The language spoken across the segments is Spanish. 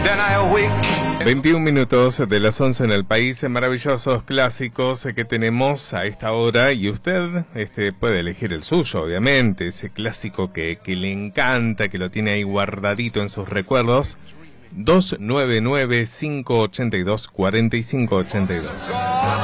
21 minutos de las 11 en el país, maravillosos clásicos que tenemos a esta hora, y usted puede elegir el suyo, obviamente, ese clásico que le encanta, que lo tiene ahí guardadito en sus recuerdos. 299-582-4582.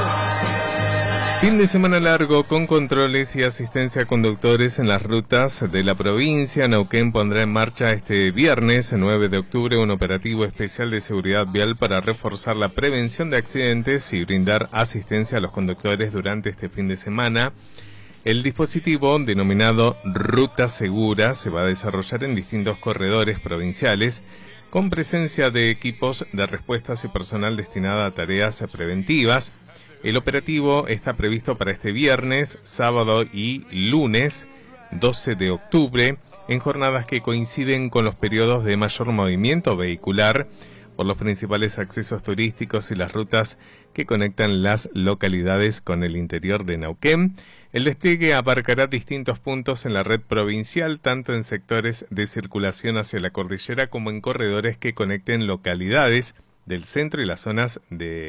Fin de semana largo con controles y asistencia a conductores en las rutas de la provincia. Neuquén pondrá en marcha este viernes 9 de octubre un operativo especial de seguridad vial para reforzar la prevención de accidentes y brindar asistencia a los conductores durante este fin de semana. El dispositivo, denominado Ruta Segura, se va a desarrollar en distintos corredores provinciales con presencia de equipos de respuestas y personal destinada a tareas preventivas. El operativo está previsto para este viernes, sábado y lunes 12 de octubre, en jornadas que coinciden con los periodos de mayor movimiento vehicular por los principales accesos turísticos y las rutas que conectan las localidades con el interior de Neuquén. El despliegue abarcará distintos puntos en la red provincial, tanto en sectores de circulación hacia la cordillera como en corredores que conecten localidades del centro y las zonas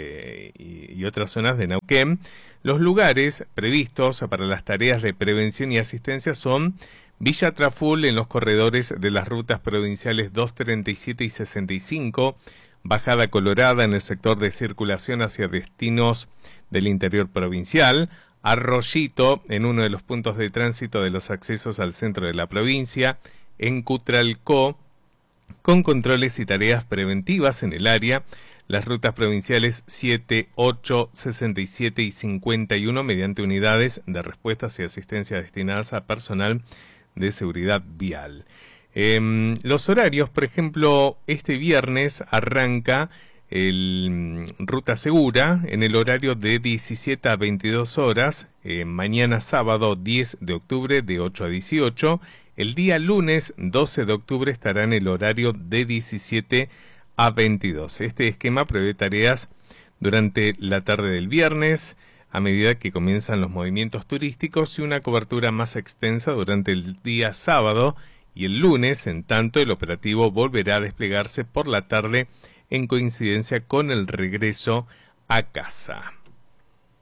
y otras zonas de Neuquén. Los lugares previstos para las tareas de prevención y asistencia son Villa Traful en los corredores de las rutas provinciales 237 y 65, Bajada Colorada en el sector de circulación hacia destinos del interior provincial, Arroyito en uno de los puntos de tránsito de los accesos al centro de la provincia, en Cutralcó, con controles y tareas preventivas en el área, las rutas provinciales 7, 8, 67 y 51 mediante unidades de respuestas y asistencia destinadas a personal de seguridad vial. Los horarios, por ejemplo, este viernes arranca el Ruta Segura en el horario de 17 a 22 horas, mañana sábado 10 de octubre de 8 a 18, el día lunes 12 de octubre estará en el horario de 17 a 22. Este esquema prevé tareas durante la tarde del viernes, a medida que comienzan los movimientos turísticos, y una cobertura más extensa durante el día sábado y el lunes. En tanto, el operativo volverá a desplegarse por la tarde en coincidencia con el regreso a casa.